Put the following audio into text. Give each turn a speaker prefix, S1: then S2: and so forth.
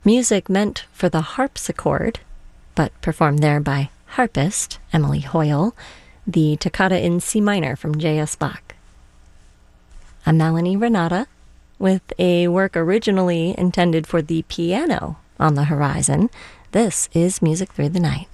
S1: Music meant for the harpsichord, but performed there by harpist Emily Hoyle, the Toccata in C minor from J.S. Bach. A Melanie Renata, with a work originally intended for the piano on the horizon. This is Music Through the Night.